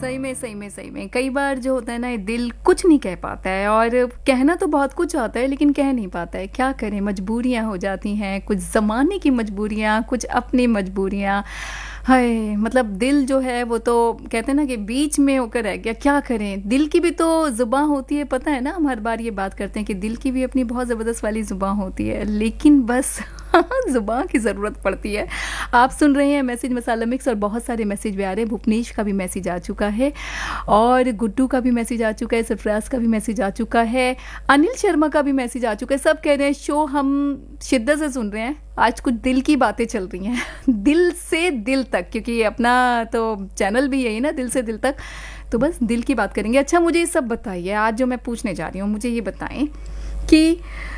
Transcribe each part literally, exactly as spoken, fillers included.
सही में सही में सही में कई बार जो होता है ना, ये दिल कुछ नहीं कह पाता है, और कहना तो बहुत कुछ आता है लेकिन कह नहीं पाता है। क्या करें, मजबूरियां हो जाती हैं, कुछ ज़माने की मजबूरियां, कुछ अपनी मजबूरियां। हाय, मतलब दिल जो है वो तो कहते हैं ना कि बीच में होकर रह गया। क्या करें, दिल की भी तो ज़ुबान होती है, पता है ना। हम हर बार ये बात करते हैं कि दिल की भी अपनी बहुत ज़बरदस्त वाली ज़ुबान होती है, लेकिन बस ज़ुबान की ज़रूरत पड़ती है। आप सुन रहे हैं मैसेज मसाला मिक्स, और बहुत सारे मैसेज भी आ रहे हैं। भुवनेश का भी मैसेज आ चुका है, और गुड्डू का भी मैसेज आ चुका है, सरफराज का भी मैसेज आ चुका है, अनिल शर्मा का भी मैसेज आ चुका है। सब कह रहे हैं शो हम शिद्दत से सुन रहे हैं, आज कुछ दिल की बातें चल रही हैं दिल से दिल तक, क्योंकि अपना तो चैनल भी यही ना, दिल से दिल तक। तो बस दिल की बात करेंगे। अच्छा, मुझे ये सब बताइए, आज जो मैं पूछने जा रही हूँ, मुझे ये बताएं कि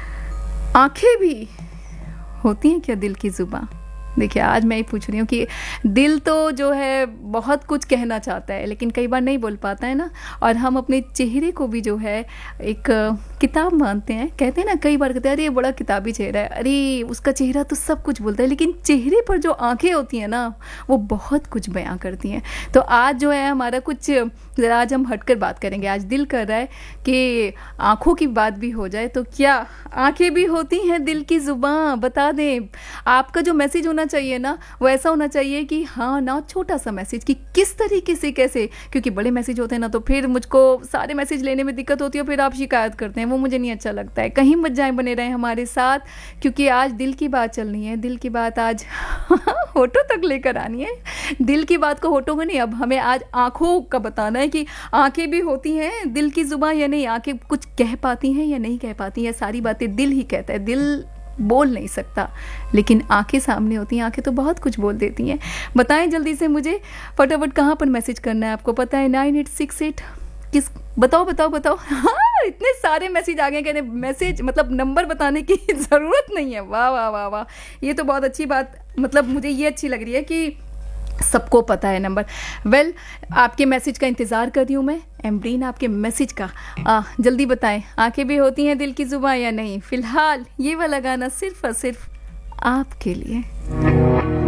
आंखें भी होती हैं क्या दिल की जुबान? देखिए, आज मैं ये पूछ रही हूँ कि दिल तो जो है बहुत कुछ कहना चाहता है, लेकिन कई बार नहीं बोल पाता है ना। और हम अपने चेहरे को भी जो है एक किताब मानते हैं। कहते हैं ना, कई बार कहते हैं अरे ये बड़ा किताबी चेहरा है, अरे उसका चेहरा तो सब कुछ बोलता है, लेकिन चेहरे पर जो आंखें होती हैं ना, वो बहुत कुछ बयां करती हैं। तो आज जो है हमारा कुछ ज़रा, आज हम हटकर बात करेंगे। आज दिल कर रहा है कि आंखों की बात भी हो जाए, तो क्या आंखें भी होती हैं दिल की जुबान? बता दें। आपका जो मैसेज होना चाहिए ना, वो ऐसा होना चाहिए कि हाँ ना, छोटा सा मैसेज कि किस तरीके से, कैसे, क्योंकि बड़े मैसेज होते हैं ना तो फिर मुझको सारे मैसेज लेने में दिक्कत होती है, फिर आप शिकायत करते हैं, वो मुझे नहीं अच्छा लगता है। कहीं मत जाए, बने रहें हमारे साथ, क्योंकि आज दिल की बात चलनी है। दिल की बात आज होठों तक लेकर आनी है। दिल की बात को होठों में नहीं, अब हमें आज आंखों का बताना है कि आंखें भी होती हैं दिल की जुबान या नहीं, आंखें कुछ कह पाती हैं या नहीं कह पाती हैं। सारी बातें दिल ही कहता है, दिल बोल नहीं सकता, लेकिन आंखें सामने होती हैं। आंखें तो बहुत कुछ बोल देती हैं। बताएं जल्दी से मुझे फटाफट, कहाँ पर मैसेज करना है आपको पता है? नाइन एट सिक्स एट किस, बताओ बताओ बताओ। हाँ, इतने सारे मैसेज आ गए, कहने मैसेज मतलब नंबर बताने की ज़रूरत नहीं है। वाह वाह वाह वाह, ये तो बहुत अच्छी बात, मतलब मुझे ये अच्छी लग रही है कि सबको पता है नंबर। वेल well, आपके मैसेज का इंतज़ार कर रही हूँ मैं, एमरीन, आपके मैसेज का। आ, जल्दी बताएं, आंखें भी होती हैं दिल की जुबान या नहीं? फिलहाल ये वाला गाना सिर्फ और सिर्फ आपके लिए।